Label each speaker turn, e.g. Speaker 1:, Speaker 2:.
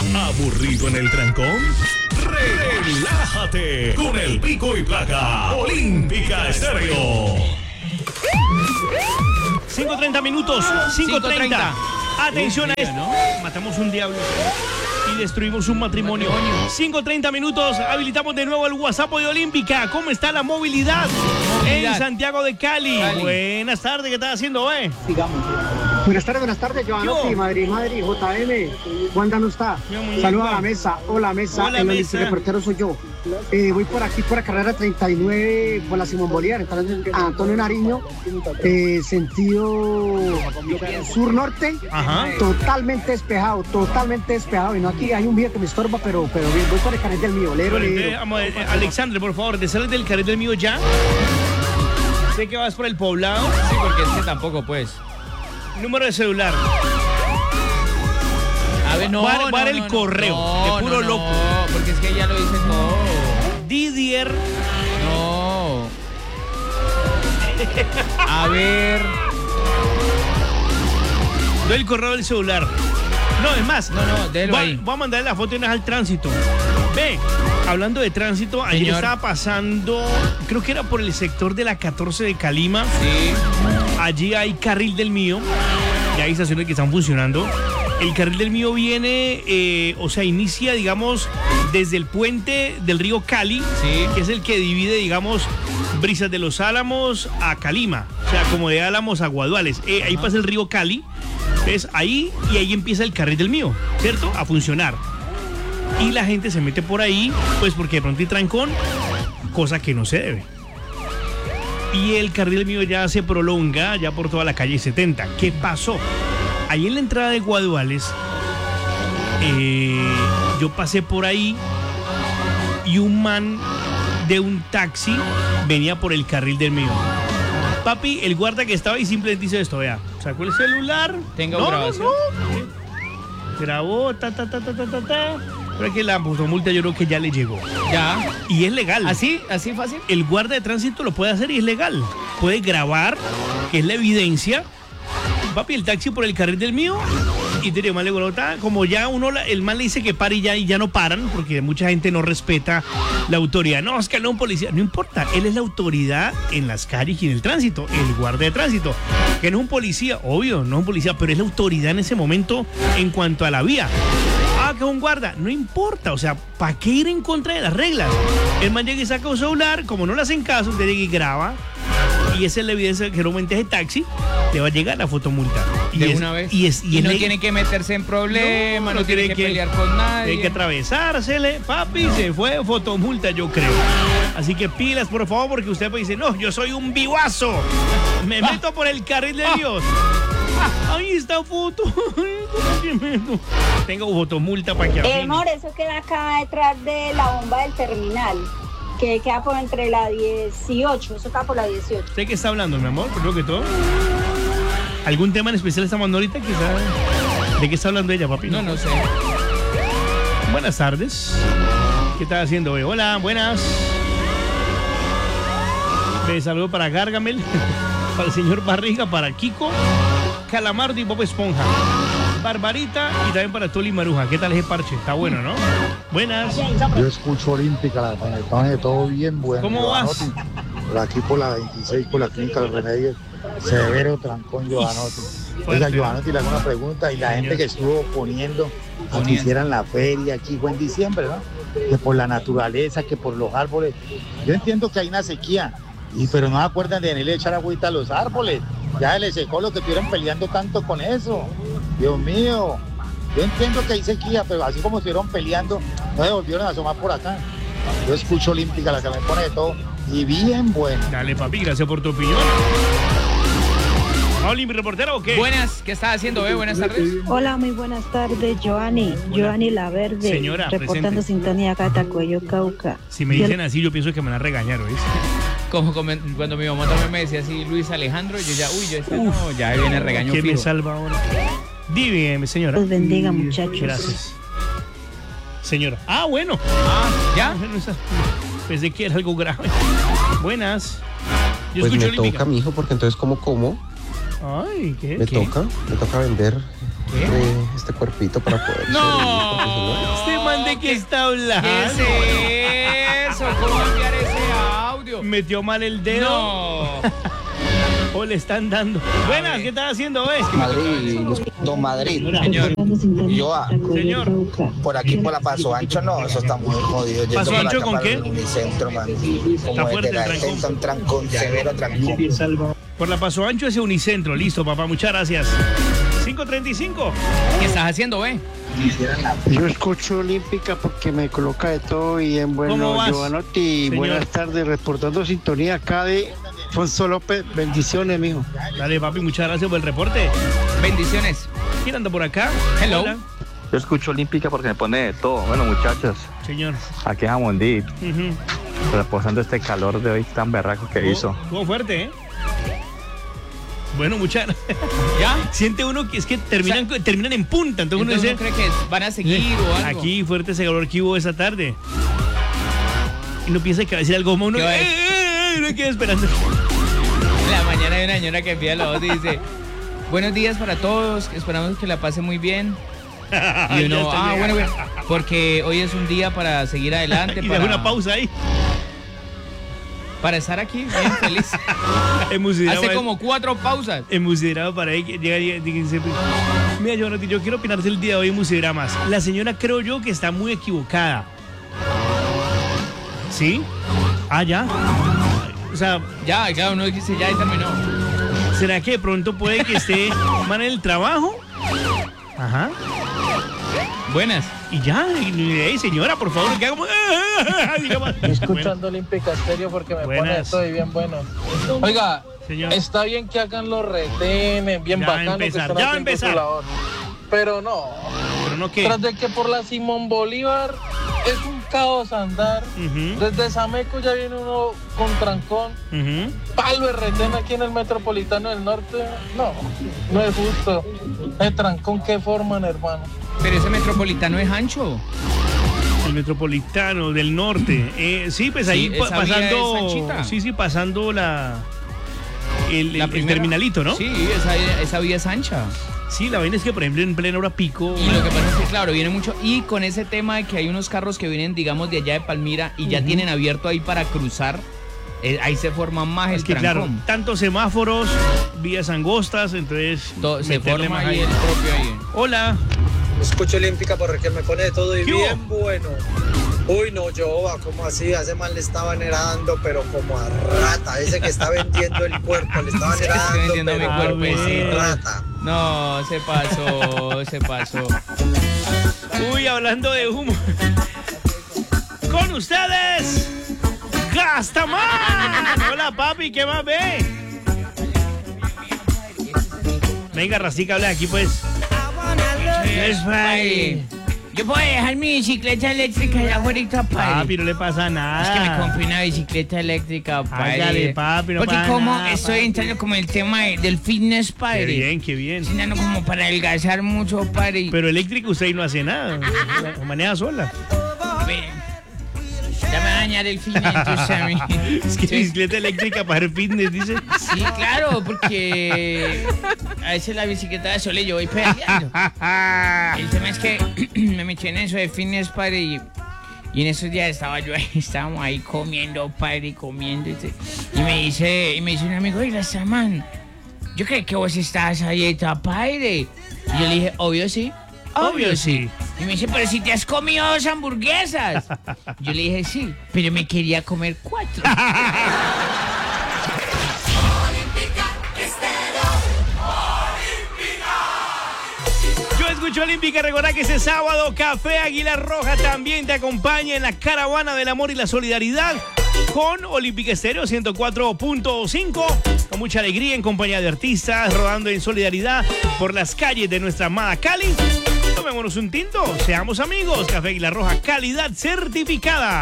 Speaker 1: ¿Aburrido en el trancón? Relájate con el pico y placa Olímpica Estéreo.
Speaker 2: 5:30 minutos. 5:30. Atención a esto.
Speaker 3: ¿no?
Speaker 2: Matamos un diablo y destruimos un matrimonio. 5:30 minutos. Habilitamos de nuevo el WhatsApp de Olímpica. ¿Cómo está la movilidad en Santiago de Cali? Buenas tardes. ¿Qué estás haciendo,
Speaker 4: Buenas tardes, Giovanotti, Madrid, JM. ¿Cuándo no está? Saludos a la mesa. Hola, mesa.
Speaker 2: Hola,
Speaker 4: el
Speaker 2: mesa.
Speaker 4: reportero soy yo. Voy por aquí, por la carrera 39, por la Simón Bolívar, entrando a Antonio Nariño, sentido sur-norte.
Speaker 2: Ajá.
Speaker 4: Totalmente despejado. Y no aquí hay un vía que me estorba, pero bien, voy por el carril del mío. Lero.
Speaker 2: Vamos, Alexandre, por favor, te sales del carril del mío ya. Sé que vas por el poblado.
Speaker 3: Sí, porque es que tampoco, pues.
Speaker 2: Número de celular.
Speaker 3: A ver, no.
Speaker 2: Va a dar el correo, de puro loco.
Speaker 3: No, porque es que ya lo dice todo.
Speaker 2: Didier.
Speaker 3: No. A ver.
Speaker 2: Doy el correo del celular. No, es más.
Speaker 3: No, déjelo ahí.
Speaker 2: Voy a mandarle la foto y al tránsito. Ve, hablando de tránsito, ayer
Speaker 3: Señor.
Speaker 2: estaba pasando, creo que era por el sector de la 14 de Calima.
Speaker 3: Sí.
Speaker 2: Allí hay carril del mío. Ya hay estaciones que están funcionando. El carril del mío viene, inicia, digamos, desde el puente del río Cali,
Speaker 3: Sí.
Speaker 2: que es el que divide, digamos, Brisas de los Álamos a Calima. O sea, como de Álamos a Guaduales. Ahí pasa el río Cali. Entonces, ahí empieza el carril del mío, ¿cierto? A funcionar. Y la gente se mete por ahí, pues porque de pronto hay trancón, cosa que no se debe. Y el carril mío ya se prolonga, ya por toda la calle 70. ¿Qué pasó? Ahí en la entrada de Guaduales, yo pasé por ahí y un man de un taxi venía por el carril del mío. Papi, el guarda que estaba ahí simplemente dice esto, vea, sacó el celular.
Speaker 3: Tengo
Speaker 2: No. Grabó, Pero es que la fotomulta yo creo que ya le llegó.
Speaker 3: Ya.
Speaker 2: Y es legal.
Speaker 3: ¿Así fácil?
Speaker 2: El guarda de tránsito lo puede hacer y es legal. Puede grabar, que es la evidencia. Papi, el taxi por el carril del mío. Y te digo, mal como ya el man le dice que pare y ya no paran, porque mucha gente no respeta la autoridad. No, es que no es un policía. No importa, él es la autoridad en las calles y en el tránsito, el guarda de tránsito. Que no es un policía, obvio, no es un policía, pero es la autoridad en ese momento en cuanto a la vía. Que es un guarda, no importa, o sea, ¿para qué ir en contra de las reglas? El man llega y saca un celular, como no le hacen caso, usted llega y graba, y esa es la evidencia que no ese taxi, le va a llegar la fotomulta.
Speaker 3: De una vez. Y no tiene que meterse en problemas, no tiene que pelear con nadie.
Speaker 2: Tiene que atravesársele, papi, se fue fotomulta, yo creo. Así que pilas, por favor, porque usted dice, no, yo soy un vivazo, me meto por el carril de Dios. Ahí está foto. Tengo fotomulta para que
Speaker 5: amor, eso queda acá detrás de la bomba del terminal, que queda por entre la 18, eso queda por la 18.
Speaker 2: ¿Usted qué está hablando, mi amor? Primero que todo. ¿Algún tema en especial está mandando ahorita? Quizá. ¿De qué está hablando ella, papi?
Speaker 3: No sé.
Speaker 2: Buenas tardes. ¿Qué está haciendo hoy? Hola, buenas. Me saludo para Gargamel, para el señor Barriga, para Kiko, Calamardo y Bob Esponja, Barbarita y también para Toli Maruja. ¿Qué tal ese parche? Está bueno, ¿no? Buenas.
Speaker 6: Yo escucho Olímpica, la de todo bien bueno.
Speaker 2: ¿Cómo vas?
Speaker 6: Por aquí por la 26, por la Clínica de los Remedios, severo trancón, Giovanotti. Oiga, Giovanotti, le hago una pregunta, y la gente que estuvo poniendo a que hicieran la feria aquí, fue en diciembre, ¿no? Que por la naturaleza, que por los árboles. Yo entiendo que hay una sequía, pero no se acuerdan de venirle a echar agüita a los árboles. Ya se les secó lo que estuvieron peleando tanto con eso. Dios mío. Yo entiendo que hay sequía, pero así como estuvieron peleando, no se volvieron a asomar por acá. Yo escucho Olímpica, la que me pone de todo, y bien bueno.
Speaker 2: Dale, papi, gracias por tu opinión. Oli, mi reportero, ¿o qué?
Speaker 3: Buenas, ¿qué estás haciendo, Buenas tardes.
Speaker 7: Hola, muy buenas tardes, Joanny. Joanny La Verde.
Speaker 2: Señora,
Speaker 7: reportando
Speaker 2: presente.
Speaker 7: Sintonía acá, Tacuello, Cauca.
Speaker 2: Si me dicen así, yo pienso que me van a regañar, ¿oíste?
Speaker 3: Como cuando mi mamá también me decía así, Luis Alejandro, yo ya viene el regaño
Speaker 2: ¿Qué
Speaker 3: fijo.
Speaker 2: me salva ahora? Dime, señora.
Speaker 7: Los bendiga, muchachos.
Speaker 2: Gracias. Señora. Ah, bueno.
Speaker 3: ¿Ya?
Speaker 2: Pensé que era algo grave. Buenas. Yo
Speaker 8: Pues
Speaker 2: escucho
Speaker 8: me
Speaker 2: Olímpica.
Speaker 8: toca, mijo, porque entonces ¿cómo?
Speaker 2: Ay, ¿qué?
Speaker 8: Me toca vender este cuerpito para poder
Speaker 3: No.
Speaker 2: ¿Este man de qué está hablando?
Speaker 3: ¿Qué es eso? ¿Cómo enviar ese audio?
Speaker 2: ¿Metió mal el dedo?
Speaker 3: No.
Speaker 2: ¿O le están dando? Buenas, ¿qué estás haciendo, ves?
Speaker 6: Madrid, don Madrid.
Speaker 3: Señor.
Speaker 2: Señor.
Speaker 6: Por aquí por la Paso Ancho, no, eso está muy jodido. Yendo
Speaker 2: ¿Paso
Speaker 6: por
Speaker 2: Ancho
Speaker 6: acá
Speaker 2: con
Speaker 6: para
Speaker 2: qué?
Speaker 6: el Unicentro, man.
Speaker 2: Está
Speaker 6: Como
Speaker 2: fuerte
Speaker 6: desde
Speaker 2: el
Speaker 6: la
Speaker 2: trancón.
Speaker 6: gente, un trancón, severo trancón.
Speaker 2: Por la Paso Ancho ese Unicentro. Listo, papá, muchas gracias. 5:35.
Speaker 3: ¿Qué estás haciendo, ve?
Speaker 9: Yo escucho Olímpica porque me coloca de todo y en
Speaker 2: ¿Cómo
Speaker 9: bueno,
Speaker 2: vas,
Speaker 9: Giovanotti,
Speaker 2: señor?
Speaker 9: buenas tardes, reportando sintonía acá de Fonso López, bendiciones, mijo.
Speaker 2: Dale, papi, muchas gracias por el reporte.
Speaker 3: Bendiciones.
Speaker 2: ¿Quién anda por acá?
Speaker 3: Hello.
Speaker 2: Hola.
Speaker 10: Yo escucho Olímpica porque me pone de todo. Bueno, muchachos,
Speaker 2: Señor.
Speaker 10: aquí en Jamondí,
Speaker 2: Ujú.
Speaker 10: reposando este calor de hoy tan berraco que hizo.
Speaker 2: Estuvo fuerte, ¿eh? Bueno, muchas gracias.
Speaker 3: ¿Ya?
Speaker 2: Siente uno que es que terminan en punta. Entonces uno
Speaker 3: Entonces
Speaker 2: dice,
Speaker 3: uno cree que van a seguir o algo.
Speaker 2: aquí fuerte ese calor que hubo esa tarde. Y no piensa que va a decir algo como uno.
Speaker 3: ¿Qué va a decir?
Speaker 2: No queda esperando.
Speaker 3: En la mañana hay una señora que envía la voz y dice: buenos días para todos, esperamos que la pasen muy bien. Y
Speaker 2: Ya
Speaker 3: uno,
Speaker 2: está llegando.
Speaker 3: bueno, porque hoy es un día para seguir adelante,
Speaker 2: Y
Speaker 3: para,
Speaker 2: deja una pausa ahí.
Speaker 3: para estar aquí bien feliz. Hace como 4 pausas.
Speaker 2: Emusidrama para ahí que llega y dice, mira, yo quiero opinar del día de hoy en Musidramas. La señora creo yo que está muy equivocada. ¿Sí? Ah, ya. O sea,
Speaker 3: Ya, claro, uno dice, ya terminó.
Speaker 2: ¿será que de pronto puede que esté mal en el trabajo? Ajá.
Speaker 3: Buenas.
Speaker 2: Y ya, señora, por favor, que hagamos.
Speaker 11: Escuchando Olímpica Estéreo porque me
Speaker 2: Buenas.
Speaker 11: pone esto y bien bueno. Oiga,
Speaker 2: Señor.
Speaker 11: está bien que hagan los retenes, bien
Speaker 2: Ya va a
Speaker 11: bacano que
Speaker 2: empezar,
Speaker 11: están
Speaker 2: ya va a
Speaker 11: haciendo
Speaker 2: empezar.
Speaker 11: su labor. Pero no.
Speaker 2: Pero no que.
Speaker 11: Tras de que por la Simón Bolívar es un caos andar.
Speaker 2: Ujú,
Speaker 11: Desde Sameco ya viene uno con trancón.
Speaker 2: ujú.
Speaker 11: Palo de retén aquí en el Metropolitano del Norte. No, no es justo. El trancón que forman, hermano.
Speaker 3: Pero ese metropolitano es ancho.
Speaker 2: El Metropolitano del Norte. Sí, pues ahí
Speaker 3: Sí, esa vía
Speaker 2: pasando.
Speaker 3: es anchita.
Speaker 2: Sí, pasando el
Speaker 3: primera.
Speaker 2: terminalito, ¿no?
Speaker 3: Sí, esa vía es ancha.
Speaker 2: Sí, la vaina es que, por ejemplo, en plena hora pico.
Speaker 3: Y lo que pasa es que, claro, viene mucho. Y con ese tema de que hay unos carros que vienen, digamos, de allá de Palmira y ya tienen abierto ahí para cruzar, ahí se forma más
Speaker 2: Es
Speaker 3: el
Speaker 2: que, claro,
Speaker 3: trancón.
Speaker 2: tantos semáforos, vías angostas, entonces.
Speaker 3: Se
Speaker 2: meterle
Speaker 3: forma
Speaker 2: más
Speaker 3: ahí el propio ahí.
Speaker 2: Hola.
Speaker 12: Escucho Olímpica porque me pone de todo y
Speaker 2: ¿Qué hubo?
Speaker 12: bien bueno. Uy, no, Jehová, ¿cómo así? A ese man le estaban heredando, pero como a rata. Ese que está vendiendo el cuerpo, le estaban
Speaker 3: Estoy
Speaker 12: heredando,
Speaker 3: vendiendo mi
Speaker 12: pero
Speaker 3: cuerpo,
Speaker 12: como a
Speaker 3: sí.
Speaker 12: rata.
Speaker 3: No, se pasó.
Speaker 2: Uy, hablando de humo. Con ustedes, Gastaman. Hola, papi, ¿qué más ve? Venga, Racica, habla aquí, pues.
Speaker 3: Yo puedo dejar mi bicicleta eléctrica allá afuera,
Speaker 2: Papi, no le pasa nada.
Speaker 3: Es que me compré una bicicleta eléctrica, padre.
Speaker 2: Hágale, papi, no
Speaker 3: Porque
Speaker 2: pasa
Speaker 3: como
Speaker 2: nada,
Speaker 3: estoy
Speaker 2: papi.
Speaker 3: entrando como el tema del fitness, padre.
Speaker 2: Qué bien, qué bien.
Speaker 3: Entrando como para adelgazar mucho, padre.
Speaker 2: Pero eléctrico usted ahí no hace nada. La maneja sola.
Speaker 3: Ya me va a dañar el fitness, entonces a mí.
Speaker 2: Es que bicicleta eléctrica para el fitness, dice.
Speaker 3: Sí, claro, porque a veces la bicicleta de sole yo voy pedaleando. El tema es que me metí en eso de fitness, padre, y en esos días estábamos ahí comiendo, padre, comiendo. Y me dice un amigo, oiga, man, yo creo que vos estás a dieta, padre. Y yo le dije, obvio sí. Obvio sí. Y me dice, pero si te has comido 2 hamburguesas. Yo le dije, sí, pero me quería comer 4.
Speaker 2: Yo escucho Olímpica. Recuerda que ese sábado Café Águila Roja también te acompaña en la caravana del amor y la solidaridad con Olímpica Estéreo 104.5, con mucha alegría en compañía de artistas, rodando en solidaridad por las calles de nuestra amada Cali. Tomémonos un tinto, seamos amigos. Café Águila Roja, calidad certificada.